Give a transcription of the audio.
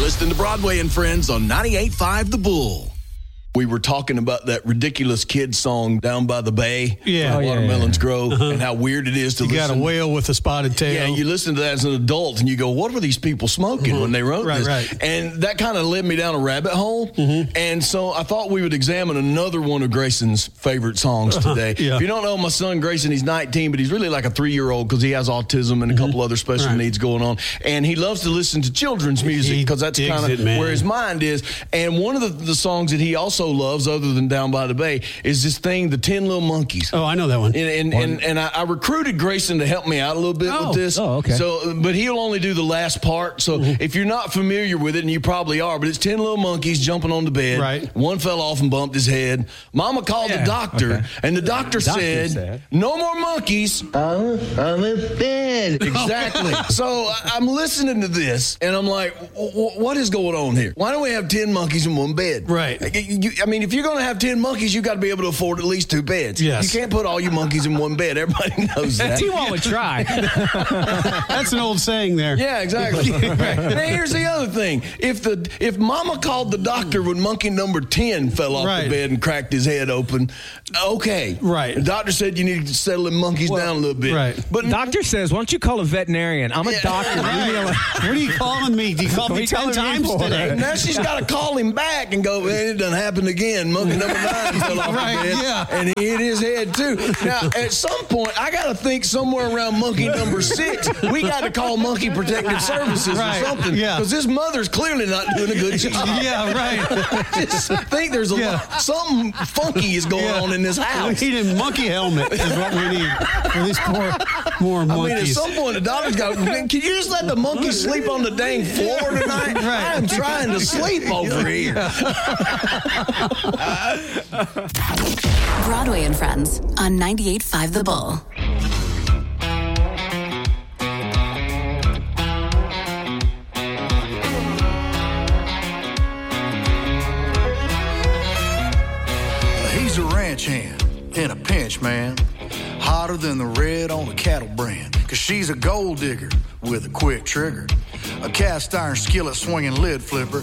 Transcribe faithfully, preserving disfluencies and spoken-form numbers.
listening to Broadway and Friends on ninety-eight point five The Bull. We were talking about that ridiculous kid song Down by the Bay. Yeah. Oh, yeah Watermelons yeah. Grow, uh-huh. and how weird it is to you listen. You got a whale with a spotted tail. Yeah, and you listen to that as an adult, and you go, what were these people smoking mm-hmm. when they wrote right, this? Right. And that kind of led me down a rabbit hole. Mm-hmm. And so I thought we would examine another one of Grayson's favorite songs today. Uh-huh. Yeah. If you don't know my son Grayson, he's nineteen, but he's really like a three-year-old because he has autism and a mm-hmm. couple other special right. needs going on. And he loves to listen to children's music because that's kind of where his mind is. And one of the, the songs that he also loves, other than Down by the Bay, is this thing, the Ten Little Monkeys. Oh, I know that one. And and, and, and I, I recruited Grayson to help me out a little bit oh. with this. Oh, okay. So, but he'll only do the last part. So mm-hmm. if you're not familiar with it, and you probably are, but it's Ten Little Monkeys jumping on the bed. Right. One fell off and bumped his head. Mama called yeah. the doctor, okay. and the doctor, the doctor said, said, no more monkeys. I'm, I'm in bed. Exactly. So I'm listening to this, and I'm like, what is going on here? Why don't we have ten monkeys in one bed? Right. I mean, if you're going to have ten monkeys, you got to be able to afford at least two beds. Yes. You can't put all your monkeys in one bed. Everybody knows that. T-Wall would try. That's an old saying there. Yeah, exactly. Right. Now, here's the other thing. If the if Mama called the doctor when monkey number ten fell off right. the bed and cracked his head open, okay. Right. The doctor said you need to settle the monkeys well, down a little bit. Right. But doctor says, why don't you call a veterinarian? I'm a yeah. doctor. Right. What are you calling me? Do you call me ten times today? And now she's got to call him back and go, well, it done happened again. Monkey number nine fell off right, the bed. Yeah. And he hit his head, too. Now, at some point, I got to think somewhere around monkey number six, we got to call Monkey Protective Services right. or something. Yeah. Because this mother's clearly not doing a good job. Yeah, right. I just think there's a yeah. lot, something funky is going yeah. on in this house. We need a monkey helmet is what we need for these poor, poor monkeys. I mean, at some point, the doctor's got, can you just let the monkeys sleep on the dang floor tonight? Right. I am trying to sleep over here. Broadway and Friends on ninety-eight point five The Bull. He's a ranch hand in a pinch, man. Hotter than the red on the cattle brand. Cause she's a gold digger with a quick trigger. A cast iron skillet swinging lid flipper.